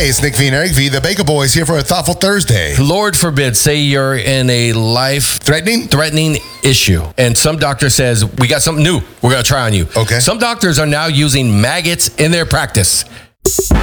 Hey, it's Nick V and Eric V, the Baker Boys, here for a Thoughtful Thursday. Lord forbid, say you're in a life-threatening issue, and some doctor says, we got something new we're going to try on you. Okay. Some doctors are now using maggots in their practice.